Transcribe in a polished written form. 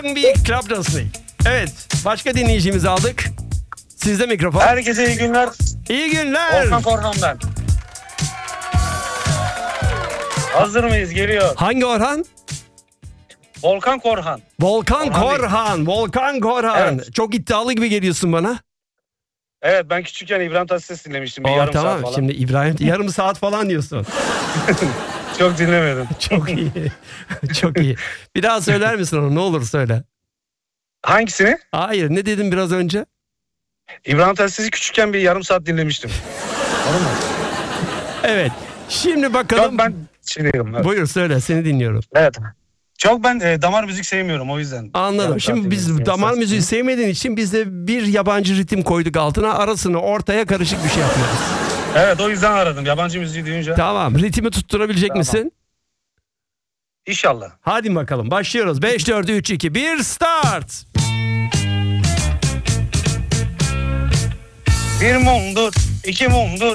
bir Club Dansı'nı. Evet. Başka dinleyicimizi aldık. Sizde mikrofon. Herkese iyi günler. İyi günler. Volkan Korhan ben. Hazır mıyız? Geliyor. Hangi Orhan? Volkan Korhan. Volkan Orhan Korhan. Volkan Korhan. Evet. Çok iddialı gibi geliyorsun bana. Evet, ben küçükken İbrahim Tatlıses dinlemiştim. Bir yarım tamam. saat falan. Şimdi İbrahim yarım saat falan diyorsun. Çok dinlemedim. Çok iyi. Çok iyi. Bir daha söyler misin onu? Ne olur söyle. Hangisini? Hayır. Ne dedim biraz önce? İbrahim Tatlıses'i küçükken bir yarım saat dinlemiştim. Olur mu? Evet. Şimdi bakalım. Çok ben diyorum. Evet. Buyur söyle. Seni dinliyorum. Evet. Çok ben damar müzik sevmiyorum, o yüzden. Anladım. Yarım Şimdi saat biz dinlemiştim. damar müziği sevmediğin için biz de bir yabancı ritim koyduk altına. Arasını ortaya karışık bir şey yapıyoruz. Evet, o yüzden aradım. Yabancı müziği duyunca. Tamam. Ritmi tutturabilecek Tamam. misin? İnşallah. Hadi bakalım. Başlıyoruz. 5, 4, 3, 2, 1 start. Bir mumdur, iki mumdur.